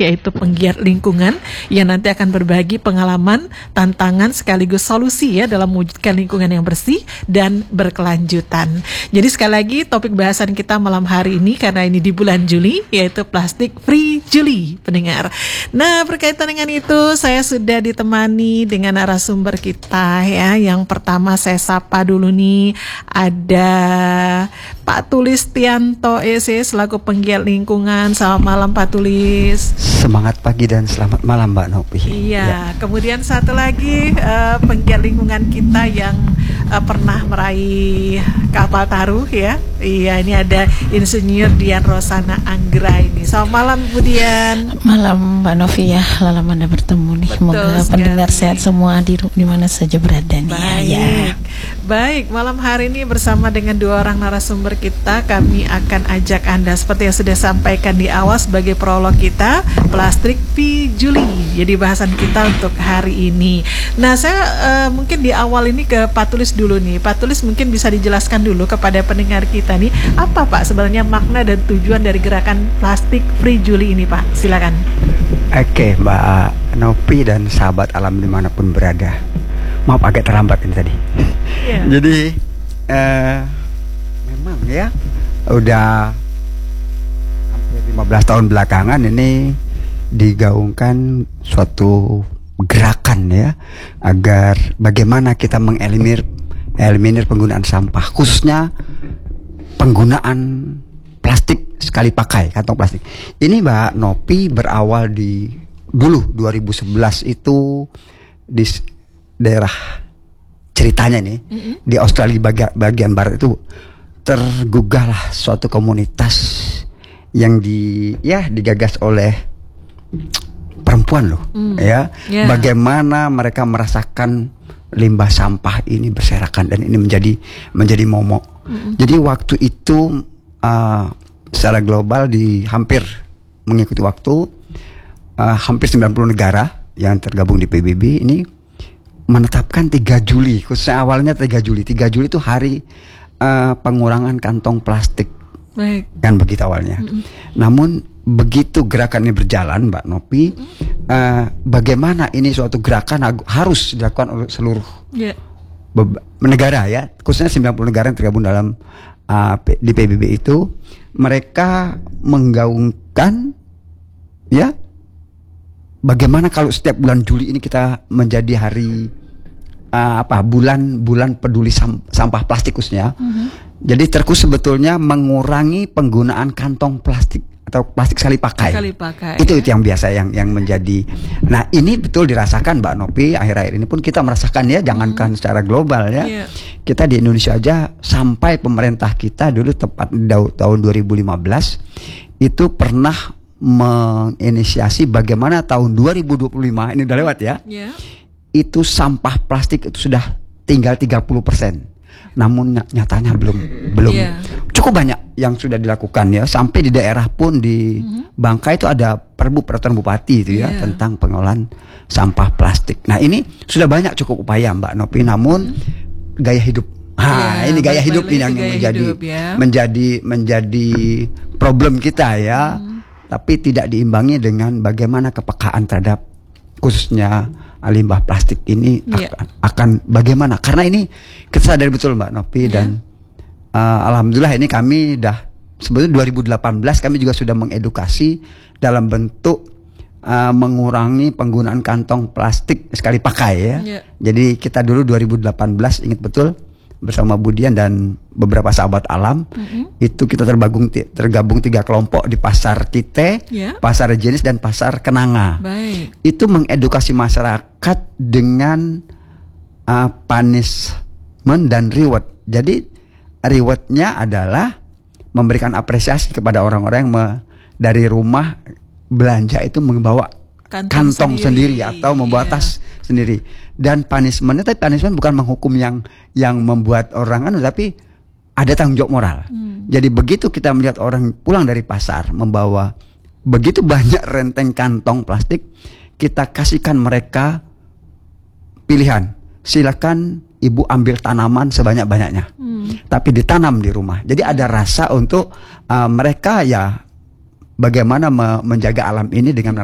yaitu penggiat lingkungan yang nanti akan berbagi pengalaman, tantangan sekaligus solusi ya dalam mewujudkan lingkungan yang bersih dan berkelanjutan. Jadi sekali lagi topik bahasan kita malam hari ini karena ini di bulan Juli yaitu Plastik Free Juli, pendengar. Nah, berkaitan dengan itu saya sudah ditemani dengan narasumber kita ya. Yang pertama saya sapa dulu nih, ada Pak Tulis Tianto EC selaku penggiat lingkungan. Selamat malam Pak Tulis. Semangat pagi dan selamat malam Mbak Nopi. Iya, kemudian satu lagi penggiat lingkungan kita yang pernah meraih kapal taruh ya. Iya, ini ada Insinyur Dian Rosana Anggra ini. Selamat malam Bu Dian. Malam Mbak Novi ya, lama Anda bertemu nih. Semoga pendengar sehat semua di mana saja berada nih. Baik. Ya. Baik, malam hari ini bersama dengan dua orang narasumber kita, kami akan ajak Anda seperti yang sudah sampaikan di awal sebagai prolog kita, Plastik Free Juli. Jadi bahasan kita untuk hari ini. Nah, saya mungkin di awal ini ke Pak Tulis dulu nih. Pak Tulis mungkin bisa dijelaskan dulu kepada pendengar kita nih, apa Pak sebenarnya makna dan tujuan dari gerakan Plastik Free Juli ini Pak? Silakan. Oke, Mbak Nopi dan sahabat alam dimanapun berada. Maaf agak terlambat ini tadi. Yeah. Jadi memang ya udah hampir 15 tahun belakangan ini digaungkan suatu gerakan ya agar bagaimana kita eliminir penggunaan sampah, khususnya penggunaan plastik sekali pakai, kantong plastik. Ini Mbak Nopi berawal di dulu 2011 itu di daerah ceritanya nih di Australia bagian barat itu tergugahlah suatu komunitas yang digagas oleh perempuan loh ya. Bagaimana mereka merasakan limbah sampah ini berserakan dan ini menjadi momok. Jadi waktu itu secara global hampir mengikuti waktu hampir 90 negara yang tergabung di PBB ini menetapkan 3 Juli, khususnya awalnya 3 Juli. 3 Juli itu hari pengurangan kantong plastik. Baik. Kan begitu awalnya. Namun begitu gerakan ini berjalan Mbak Nopi, bagaimana ini suatu gerakan harus dilakukan oleh seluruh negara ya, khususnya 90 negara yang tergabung dalam di PBB itu. Mereka menggaungkan ya bagaimana kalau setiap bulan Juli ini kita menjadi hari bulan peduli sampah plastik khususnya. Jadi terkhusus sebetulnya mengurangi penggunaan kantong plastik atau plastik sekali pakai. Itu yang biasa yang menjadi. Nah, ini betul dirasakan Mbak Nopi, akhir-akhir ini pun kita merasakan ya, jangankan secara global ya. Kita di Indonesia aja sampai pemerintah kita dulu tepat tahun 2015 itu pernah menginisiasi bagaimana tahun 2025 ini udah lewat ya. Itu sampah plastik itu sudah tinggal 30%. Namun nyatanya belum cukup banyak yang sudah dilakukan ya. Sampai di daerah pun di Bangka itu ada peraturan bupati itu ya tentang pengolahan sampah plastik. Nah, ini sudah banyak cukup upaya Mbak Nopi, namun gaya hidup. Ini gaya hidup ini yang menjadi problem kita ya. Tapi tidak diimbangi dengan bagaimana kepekaan terhadap khususnya limbah plastik ini akan bagaimana, karena ini kita sadari betul Mbak Nopi dan alhamdulillah ini kami sebetulnya 2018 kami juga sudah mengedukasi dalam bentuk mengurangi penggunaan kantong plastik sekali pakai ya. Jadi kita dulu 2018 ingat betul bersama Bu Dian dan beberapa sahabat alam itu kita tergabung 3 kelompok di Pasar Kite, Pasar Jenis dan Pasar Kenanga. Itu mengedukasi masyarakat dengan punishment dan reward. Jadi rewardnya adalah memberikan apresiasi kepada orang-orang yang dari rumah belanja itu membawa kantong sendiri atau membawa tas sendiri. Dan punishmentnya, tapi punishment bukan menghukum yang membuat orang tapi ada tanggung jawab moral. Jadi begitu kita melihat orang pulang dari pasar membawa begitu banyak renteng kantong plastik, kita kasihkan mereka pilihan. Silakan ibu ambil tanaman sebanyak-banyaknya, tapi ditanam di rumah. Jadi ada rasa untuk mereka ya bagaimana menjaga alam ini dengan